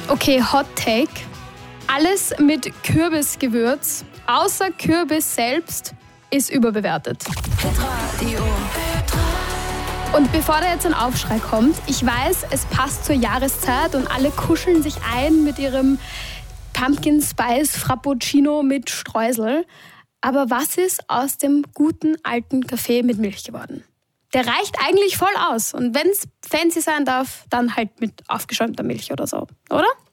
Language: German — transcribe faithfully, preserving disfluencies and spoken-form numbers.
Okay, Hot Take. Alles mit Kürbisgewürz, außer Kürbis selbst, ist überbewertet. Hitradio. Und bevor da jetzt ein Aufschrei kommt, ich weiß, es passt zur Jahreszeit und alle kuscheln sich ein mit ihrem Pumpkin Spice Frappuccino mit Streusel. Aber was ist aus dem guten alten Kaffee mit Milch geworden? Der reicht eigentlich voll aus. Und wenn es fancy sein darf, dann halt mit aufgeschäumter Milch oder so, oder?